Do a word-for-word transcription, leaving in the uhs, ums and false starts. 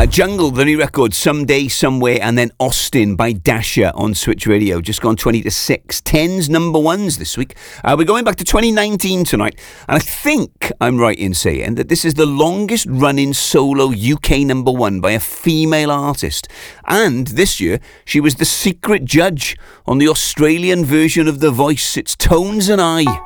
Uh, Jungle, the new record, Someday, Somewhere, and then Austin by Dasha on Switch Radio. Just gone twenty to six. Tens number ones this week. Uh, we're going back to twenty nineteen tonight. And I think I'm right in saying that this is the longest running solo U K number one by a female artist. And this year, she was the secret judge on the Australian version of The Voice. It's Tones and I.